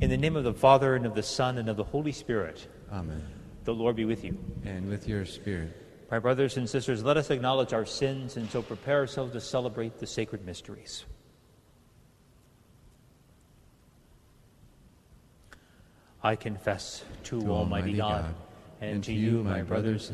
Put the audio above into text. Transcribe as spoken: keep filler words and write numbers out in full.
In the name of the Father, and of the Son, and of the Holy Spirit. Amen. The Lord be with you. And with your spirit. My brothers and sisters, let us acknowledge our sins and so prepare ourselves to celebrate the sacred mysteries. I confess to, To Almighty God, and to you, my brothers